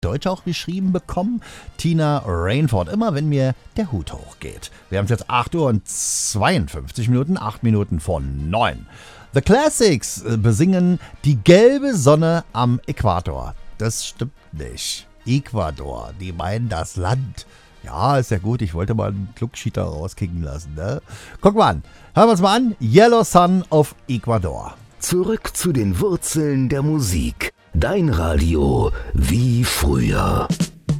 Deutsch auch geschrieben bekommen. Tina Rainford, immer wenn mir der Hut hochgeht. Wir haben es jetzt 8 Uhr und 52 Minuten, 8 Minuten vor 9. The Classics besingen die gelbe Sonne am Äquator. Das stimmt nicht. Ecuador, die meinen das Land. Ja, ist ja gut, ich wollte mal einen Klugschieter rauskicken lassen, ne? Guck mal an, hören wir uns mal an. Yellow Sun of Ecuador. Zurück zu den Wurzeln der Musik. Dein Radio wie früher.